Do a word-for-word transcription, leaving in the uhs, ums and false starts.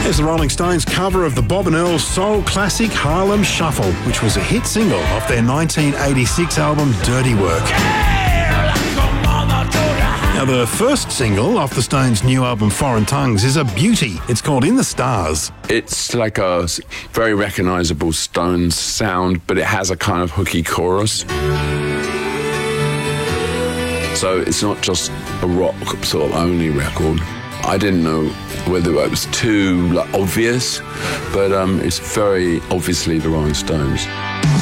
Here's the Rolling Stones cover of the Bob and Earl soul classic Harlem Shuffle, which was a hit single off their nineteen eighty-six album Dirty Work. Now, the first single off the Stones' new album Foreign Tongues is a beauty. It's called In the Stars. It's like a very recognisable Stones sound, but it has a kind of hooky chorus. So it's not just a rock sort of only record. I didn't know whether it was too like, obvious, but um, it's very obviously the Rolling Stones.